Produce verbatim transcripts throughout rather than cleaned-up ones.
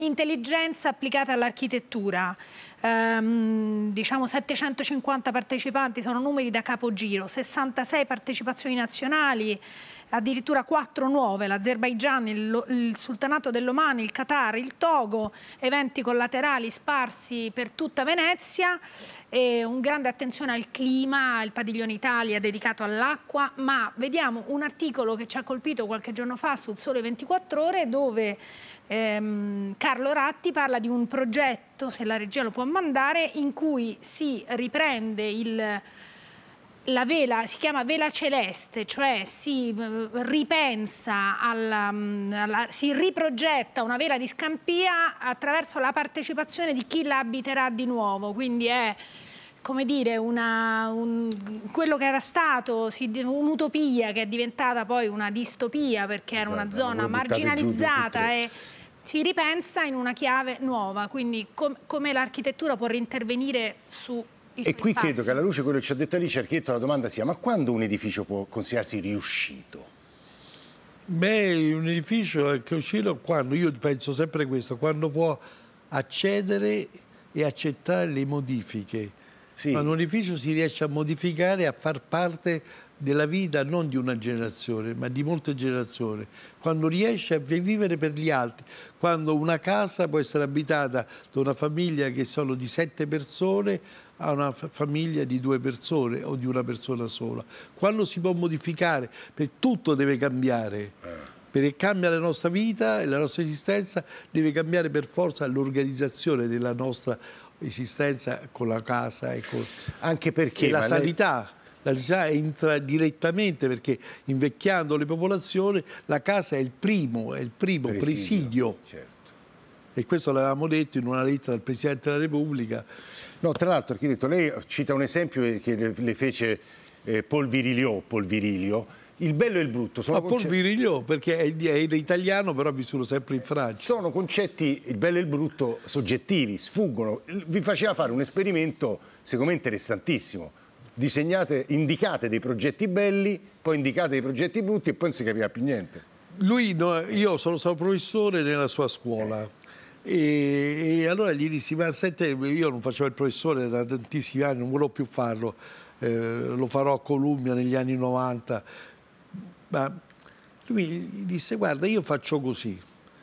Intelligenza applicata all'architettura, ehm, diciamo settecentocinquanta partecipanti, sono numeri da capogiro, sessantasei partecipazioni nazionali, addirittura quattro nuove, l'Azerbaigian, il, il Sultanato dell'Oman, il Qatar, il Togo, eventi collaterali sparsi per tutta Venezia, e un grande attenzione al clima, il Padiglione Italia dedicato all'acqua, ma vediamo un articolo che ci ha colpito qualche giorno fa sul Sole ventiquattro Ore dove ehm, Carlo Ratti parla di un progetto, se la regia lo può mandare, in cui si riprende il... La vela si chiama vela celeste, cioè si ripensa, alla, alla, si riprogetta una vela di Scampia attraverso la partecipazione di chi la abiterà di nuovo, quindi è, come dire, una, un, quello che era stato un'utopia che è diventata poi una distopia perché era una zona marginalizzata e si ripensa in una chiave nuova, quindi com, come l'architettura può intervenire su... E qui spazi. Credo che alla luce di quello che ci ha detto Alice Architetto la domanda sia: ma quando un edificio può considerarsi riuscito? Beh, un edificio è riuscito quando, io penso sempre questo, quando può accedere e accettare le modifiche. Sì. Quando un edificio si riesce a modificare e a far parte della vita non di una generazione, ma di molte generazioni. Quando riesce a vivere per gli altri. Quando una casa può essere abitata da una famiglia che sono di sette persone a una famiglia di due persone o di una persona sola. Quando si può modificare, perché tutto deve cambiare. Perché cambia la nostra vita e la nostra esistenza, deve cambiare per forza l'organizzazione della nostra esistenza con la casa e con anche perché e la lei... sanità. La sanità entra direttamente perché invecchiando le popolazioni la casa è il primo, è il primo presidio. presidio. Certo. E questo l'avevamo detto in una lettera del Presidente della Repubblica. No, tra l'altro, architetto, lei cita un esempio che le fece eh, Paul Virilio, Paul Virilio. Il bello e il brutto sono Ma Paul Virilio, perché è, è italiano, però ha vissuto sempre in Francia. Sono concetti, il bello e il brutto, soggettivi, sfuggono. Vi faceva fare un esperimento, secondo me, interessantissimo. Disegnate, indicate dei progetti belli, poi indicate dei progetti brutti e poi non si capiva più niente. Lui, no, io sono stato professore nella sua scuola. E, e allora gli dissi: ma sente, io non facevo il professore da tantissimi anni, non volevo più farlo, eh, lo farò a Columbia negli anni novanta. Ma lui gli disse: guarda, io faccio così,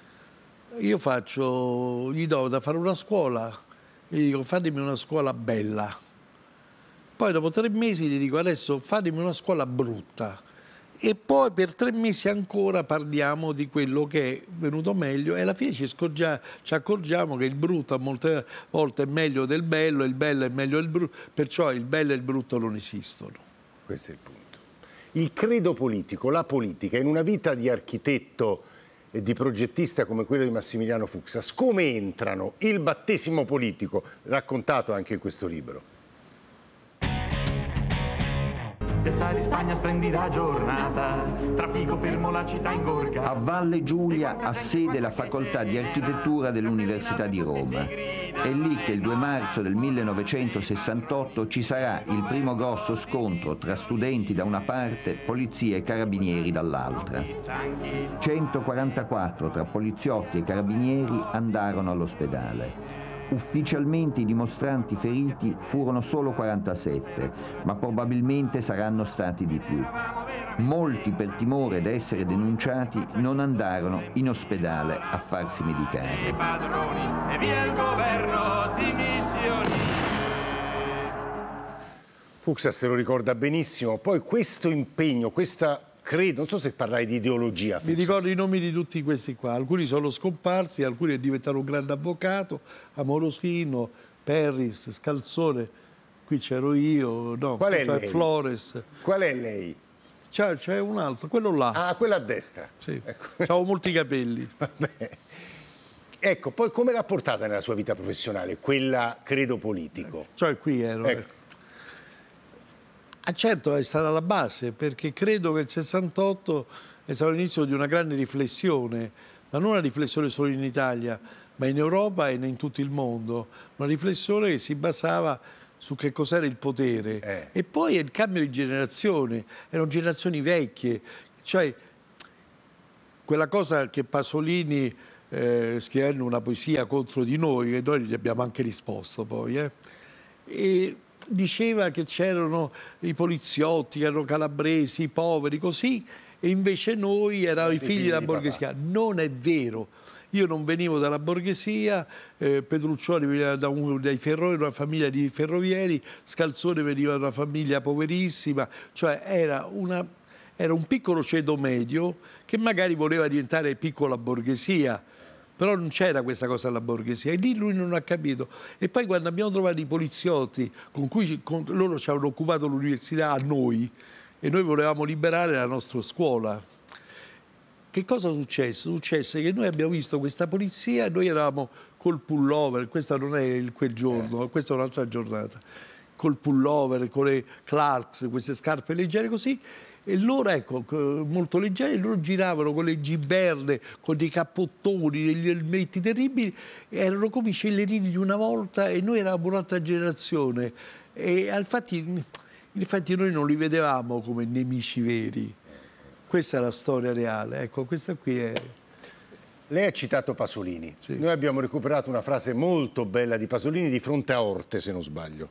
io faccio, gli do da fare una scuola, gli dico fatemi una scuola bella, poi dopo tre mesi gli dico adesso fatemi una scuola brutta. E poi per tre mesi ancora parliamo di quello che è venuto meglio e alla fine ci, scorgia, ci accorgiamo che il brutto a molte volte è meglio del bello e il bello è meglio del brutto, perciò il bello e il brutto non esistono. Questo è il punto. Il credo politico, la politica, in una vita di architetto e di progettista come quello di Massimiliano Fuksas, come entrano il battesimo politico, raccontato anche in questo libro? Piazza di Spagna, splendida giornata, traffico fermo, la città ingorga. A Valle Giulia ha sede la facoltà di architettura dell'Università di Roma. È lì che il due marzo del millenovecentosessantotto ci sarà il primo grosso scontro tra studenti da una parte, polizia e carabinieri dall'altra. centoquarantaquattro tra poliziotti e carabinieri andarono all'ospedale. Ufficialmente i dimostranti feriti furono solo quarantasette, ma probabilmente saranno stati di più. Molti, per timore di essere denunciati, non andarono in ospedale a farsi medicare. E via il governo, dimissioni. Fuksas se lo ricorda benissimo. Poi questo impegno, questa... Credo, non so se parlai di ideologia. Fuksas. Mi ricordo i nomi di tutti questi qua, alcuni sono scomparsi, alcuni è diventato un grande avvocato, Amorosino, Perris, Scalzone, qui c'ero io, no, qual è lei? Flores. Qual è lei? C'è, c'è un altro, quello là. Ah, quello a destra. Sì, ecco. Avevo molti capelli. Vabbè. Ecco, poi come l'ha portata nella sua vita professionale, quella credo politico? Eh, cioè qui ero. Ecco. Ah, certo, è stata la base, perché credo che il sessantotto è stato l'inizio di una grande riflessione, ma non una riflessione solo in Italia, ma in Europa e in tutto il mondo. Una riflessione che si basava su che cos'era il potere. Eh. E poi il cambio di generazione, erano generazioni vecchie, cioè quella cosa che Pasolini eh, scrivendo una poesia contro di noi, e noi gli abbiamo anche risposto poi. Eh. E diceva che c'erano i poliziotti, che erano calabresi, i poveri, così, e invece noi eravamo i figli della borghesia. Non è vero. Io non venivo dalla borghesia, eh, Petruccioni veniva da un, dai ferrovieri, una famiglia di ferrovieri, Scalzone veniva da una famiglia poverissima, cioè era, una, era un piccolo ceto medio che magari voleva diventare piccola borghesia, però non c'era questa cosa alla borghesia, e lì lui non ha capito. E poi quando abbiamo trovato i poliziotti, con cui con, loro ci avevano occupato l'università a noi, e noi volevamo liberare la nostra scuola. Che cosa successe? Successe che noi abbiamo visto questa polizia, noi eravamo col pullover, questa non è il, quel giorno, eh. questa è un'altra giornata, col pullover, con le Clarks, queste scarpe leggere così, e loro, ecco, molto leggere, loro giravano con le giberne, con dei cappottoni, degli elmetti terribili, erano come i cellerini di una volta, e noi eravamo un'altra generazione. E infatti, infatti noi non li vedevamo come nemici veri. Questa è la storia reale, ecco, questa qui è... Lei ha citato Pasolini. Sì. Noi abbiamo recuperato una frase molto bella di Pasolini di fronte a Orte, se non sbaglio.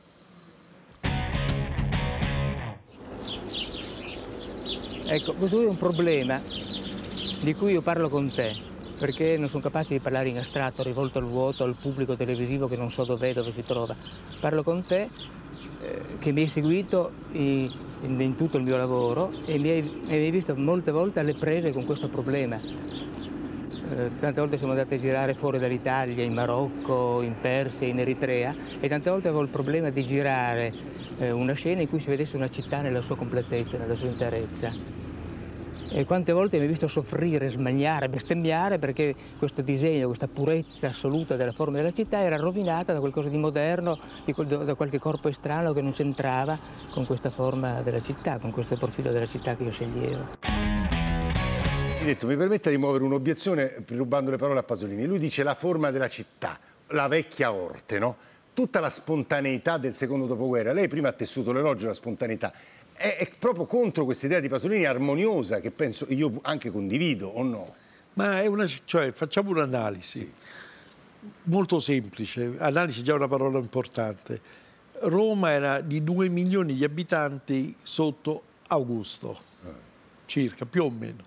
Ecco, questo è un problema di cui io parlo con te, perché non sono capace di parlare in astratto, rivolto al vuoto, al pubblico televisivo che non so dov'è, dove si trova. Parlo con te, eh, che mi hai seguito in, in tutto il mio lavoro e mi hai, mi hai visto molte volte alle prese con questo problema. Eh, tante volte siamo andati a girare fuori dall'Italia, in Marocco, in Persia, in Eritrea, e tante volte avevo il problema di girare eh, una scena in cui si vedesse una città nella sua completezza, nella sua interezza. E quante volte mi hai visto soffrire, smaniare, bestemmiare perché questo disegno, questa purezza assoluta della forma della città era rovinata da qualcosa di moderno, di quel, da qualche corpo estraneo che non c'entrava con questa forma della città, con questo profilo della città che io sceglievo. Detto, mi permetta di muovere un'obiezione rubando le parole a Pasolini. Lui dice la forma della città, la vecchia Orte, no? Tutta la spontaneità del secondo dopoguerra. Lei prima ha tessuto l'elogio della spontaneità. È, è proprio contro questa idea di Pasolini armoniosa, che penso io anche condivido, o no? Ma è una, cioè, facciamo un'analisi molto semplice. Analisi è già una parola importante. Roma era di due milioni di abitanti sotto Augusto, circa, più o meno.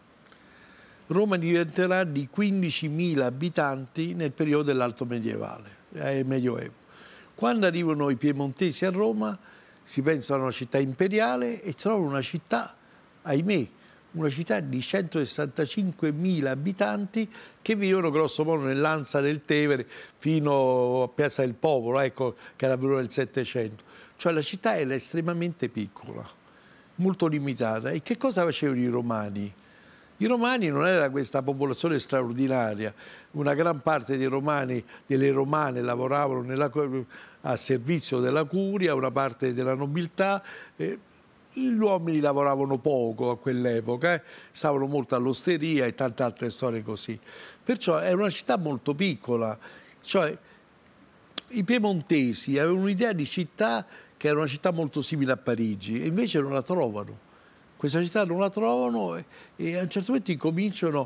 Roma diventerà di quindicimila abitanti nel periodo dell'Alto Medievale, eh, Medioevo. Quando arrivano i piemontesi a Roma, si pensa a una città imperiale e trovano una città, ahimè, una città di centosessantacinquemila abitanti che vivono grosso modo nell'Ansa del Tevere fino a Piazza del Popolo, ecco, che era venuta nel Settecento. Cioè la città era estremamente piccola, molto limitata. E che cosa facevano i romani? I romani non era questa popolazione straordinaria, una gran parte dei romani, delle romane lavoravano nella, a servizio della curia, una parte della nobiltà, eh, gli uomini lavoravano poco a quell'epoca, eh, stavano molto all'osteria e tante altre storie così. Perciò era una città molto piccola, cioè i piemontesi avevano un'idea di città che era una città molto simile a Parigi e invece non la trovano. Questa città non la trovano e, e a un certo punto incominciano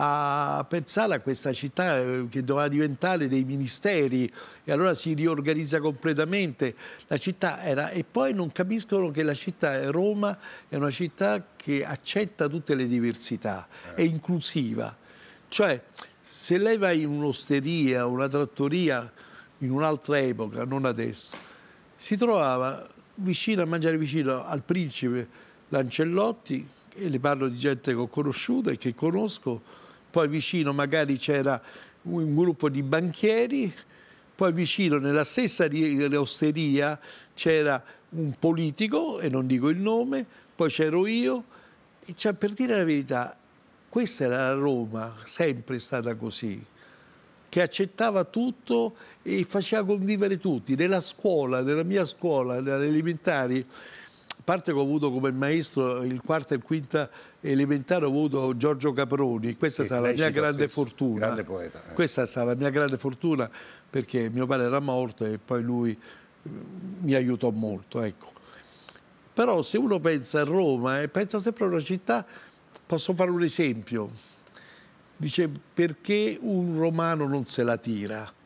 a pensare a questa città che doveva diventare dei ministeri e allora si riorganizza completamente la città era, e poi non capiscono che la città Roma è una città che accetta tutte le diversità, è inclusiva. Cioè se lei va in un'osteria, una trattoria in un'altra epoca, non adesso, si trovava vicino a mangiare vicino al principe Lancellotti, e le parlo di gente che ho conosciuto e che conosco, poi vicino magari c'era un gruppo di banchieri, poi vicino nella stessa osteria c'era un politico, e non dico il nome, poi c'ero io, e cioè, per dire la verità, questa era la Roma, sempre stata così, che accettava tutto e faceva convivere tutti. Nella scuola, nella mia scuola, nelle elementari, a parte che ho avuto come maestro il quarto e il quinta elementare, ho avuto Giorgio Caproni, questa sì, è stata la mia grande spesso, fortuna. Grande poeta, eh. Questa è stata la mia grande fortuna perché mio padre era morto e poi lui mi aiutò molto, ecco. Però se uno pensa a Roma e eh, pensa sempre a una città, posso fare un esempio. dice perché un romano non se la tira?